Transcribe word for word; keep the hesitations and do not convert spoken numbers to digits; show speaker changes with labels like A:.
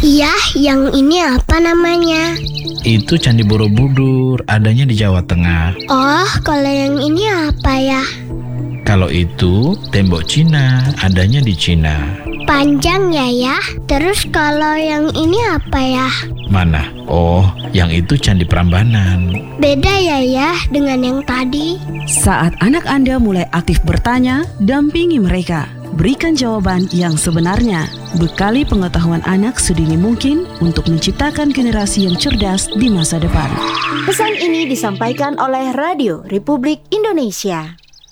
A: Iya, yang ini apa namanya?
B: Itu Candi Borobudur, adanya di Jawa Tengah.
A: Oh, kalau yang ini apa ya?
B: Kalau itu tembok Cina, adanya di Cina.
A: Panjang ya ya. Terus kalau yang ini apa ya?
B: Mana? Oh, yang itu Candi Prambanan.
A: Beda ya ya dengan yang tadi.
C: Saat anak Anda mulai aktif bertanya, dampingi mereka. Berikan jawaban yang sebenarnya. Bekali pengetahuan anak sedini mungkin untuk menciptakan generasi yang cerdas di masa depan.
D: Pesan ini disampaikan oleh Radio Republik Indonesia.